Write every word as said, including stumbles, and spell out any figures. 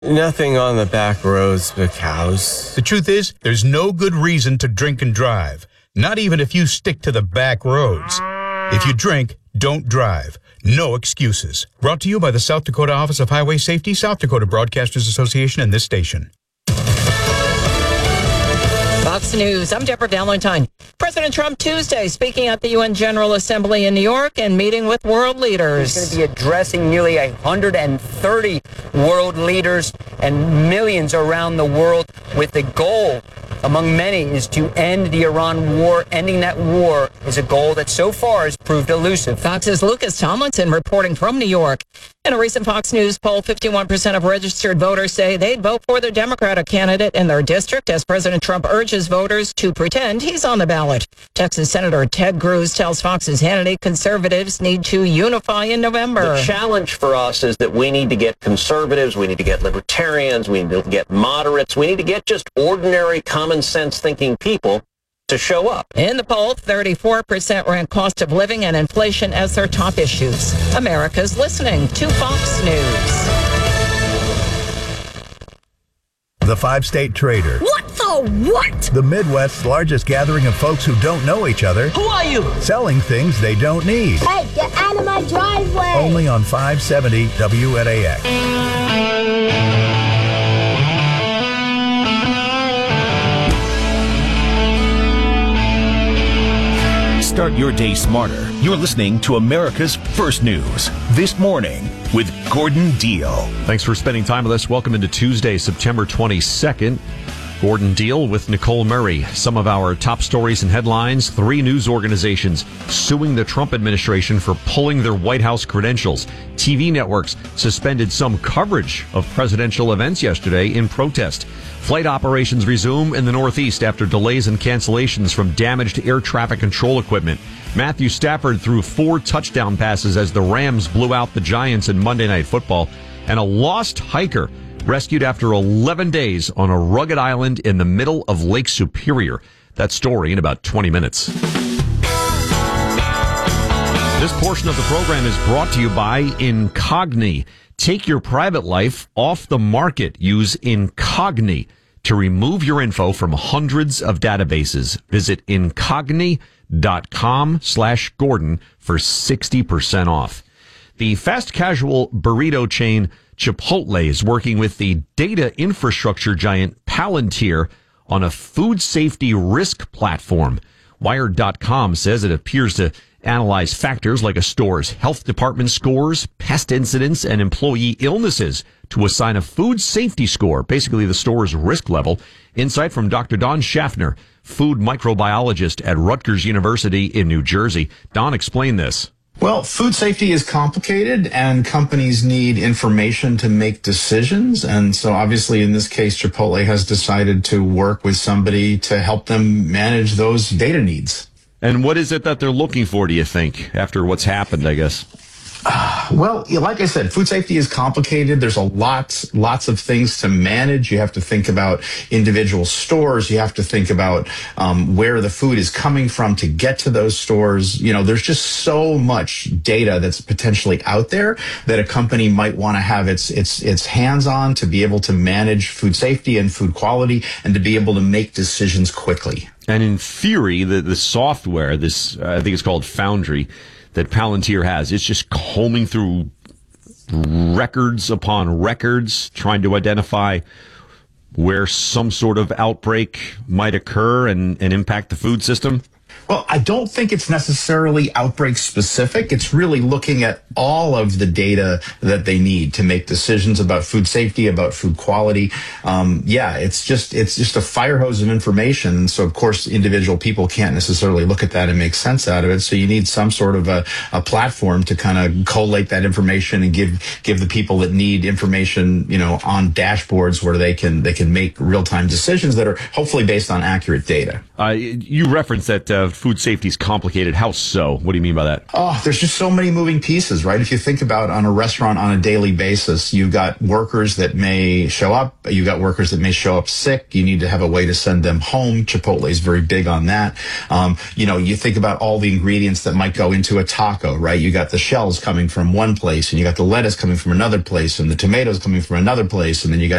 Nothing on the back roads but cows. The truth is, there's no good reason to drink and drive, not even if you stick to the back roads. If you drink, don't drive. No excuses. Brought to you by the South Dakota Office of Highway Safety, South Dakota Broadcasters Association, and this station. Fox News, I'm Deborah Valentine. President Trump Tuesday speaking at the U N General Assembly in New York and meeting with world leaders. He's going to be addressing nearly one hundred thirty world leaders and millions around the world with the goal, among many, is to end the Iran war. Ending that war is a goal that so far has proved elusive. Fox's Lucas Tomlinson reporting from New York. In a recent Fox News poll, fifty-one percent of registered voters say they'd vote for the Democratic candidate in their district as President Trump urges voters to pretend he's on the ballot. Texas Senator Ted Cruz tells Fox's Hannity conservatives need to unify in November. The challenge for us is that we need to get conservatives, we need to get libertarians, we need to get moderates, we need to get just ordinary common sense thinking people to show up. In the poll, thirty-four percent rank cost of living and inflation as their top issues. America's listening to Fox News. The Five-State Trader. What the what? The Midwest's largest gathering of folks who don't know each other. Who are you? Selling things they don't need. Hey, get out of my driveway. Only on five seventy W N A X. Start your day smarter. You're listening to America's First News This Morning with Gordon Deal. Thanks for spending time with us. Welcome into Tuesday, September twenty-second. Gordon Deal with Nicole Murray. Some of our top stories and headlines. Three news organizations suing the Trump administration for pulling their White House credentials. T V networks suspended some coverage of presidential events yesterday in protest. Flight operations resume in the Northeast after delays and cancellations from damaged air traffic control equipment. Matthew Stafford threw four touchdown passes as the Rams blew out the Giants in Monday Night Football. And a lost hiker rescued after eleven days on a rugged island in the middle of Lake Superior. That story in about twenty minutes. This portion of the program is brought to you by Incogni. Take your private life off the market. Use Incogni to remove your info from hundreds of databases. Visit incogni.com slash Gordon for sixty percent off. The fast casual burrito chain Chipotle is working with the data infrastructure giant Palantir on a food safety risk platform. Wired dot com says it appears to analyze factors like a store's health department scores, pest incidents, and employee illnesses to assign a food safety score, basically the store's risk level. Insight from Doctor Don Schaffner, food microbiologist at Rutgers University in New Jersey. Don, explain this. Well, food safety is complicated and companies need information to make decisions. And so obviously in this case, Chipotle has decided to work with somebody to help them manage those data needs. And what is it that they're looking for, do you think, after what's happened, I guess? Uh, well, like I said, food safety is complicated. There's a lot, lots of things to manage. You have to think about individual stores. You have to think about um, where the food is coming from to get to those stores. You know, there's just so much data that's potentially out there that a company might want to have its its its hands on to be able to manage food safety and food quality and to be able to make decisions quickly. And in theory, the, the software, this uh, I think it's called Foundry, that Palantir has, it's just combing through records upon records, trying to identify where some sort of outbreak might occur and, and impact the food system? Well, I don't think it's necessarily outbreak specific. It's really looking at all of the data that they need to make decisions about food safety, about food quality. Um, yeah, it's just it's just a fire hose of information. And so, of course, individual people can't necessarily look at that and make sense out of it. So you need some sort of a, a platform to kind of collate that information and give give the people that need information, you know, on dashboards where they can they can make real time decisions that are hopefully based on accurate data. Uh, you referenced that uh, food safety is complicated. How so? What do you mean by that? Oh, there's just so many moving pieces, right? If you think about on a restaurant on a daily basis, you've got workers that may show up. You've got workers that may show up sick. You need to have a way to send them home. Chipotle is very big on that. Um, you know, you think about all the ingredients that might go into a taco, right? You got the shells coming from one place, and you got the lettuce coming from another place, and the tomatoes coming from another place, and then you got